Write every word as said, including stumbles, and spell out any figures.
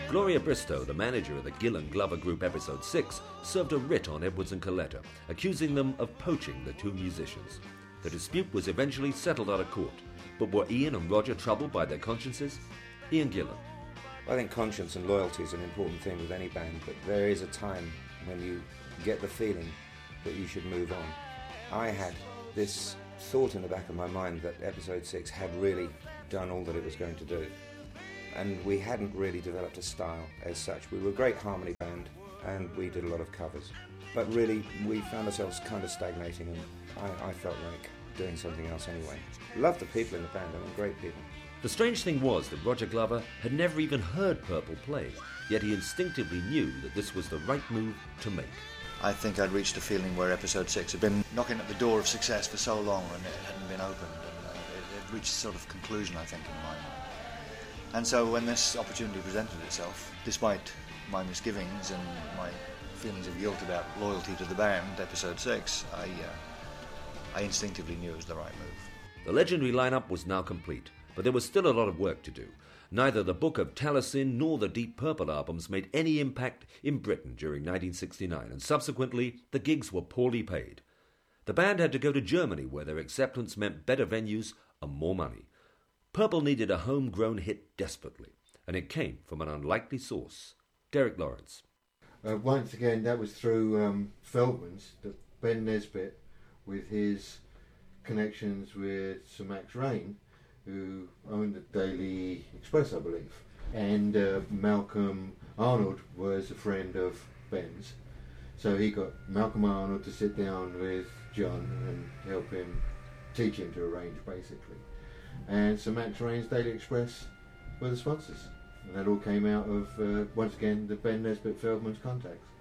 Gloria Bristow, the manager of the Gillan Glover Group Episode six, served a writ on Edwards and Coletta, accusing them of poaching the two musicians. The dispute was eventually settled out of court, but were Ian and Roger troubled by their consciences? Ian Gillan. I think conscience and loyalty is an important thing with any band, but there is a time when you get the feeling that you should move on. I had this thought in the back of my mind that Episode six had really done all that it was going to do. And we hadn't really developed a style as such. We were a great harmony band and we did a lot of covers. But really, we found ourselves kind of stagnating, and I, I felt like doing something else anyway. Loved the people in the band, I mean, great people. The strange thing was that Roger Glover had never even heard Purple play, yet he instinctively knew that this was the right move to make. I think I'd reached a feeling where Episode six had been knocking at the door of success for so long and it hadn't been opened. And uh, it had reached a sort of conclusion, I think, in my mind. And so when this opportunity presented itself, despite my misgivings and my feelings of guilt about loyalty to the band, Episode six, I, uh, I instinctively knew it was the right move. The legendary lineup was now complete, but there was still a lot of work to do. Neither the Book of Taliesin nor the Deep Purple albums made any impact in Britain during nineteen sixty-nine, and subsequently the gigs were poorly paid. The band had to go to Germany, where their acceptance meant better venues and more money. Purple needed a homegrown hit desperately, and it came from an unlikely source. Derek Lawrence. Uh, once again, that was through um, Feldman's, the Ben Nesbitt, with his connections with Sir Max Rain, who owned the Daily Express, I believe. And uh, Malcolm Arnold was a friend of Ben's. So he got Malcolm Arnold to sit down with John and help him, teach him to arrange, basically. And Sir Max Rain's Daily Express were the sponsors. And that all came out of, uh, once again, the Ben Nesbitt Feldman's contacts.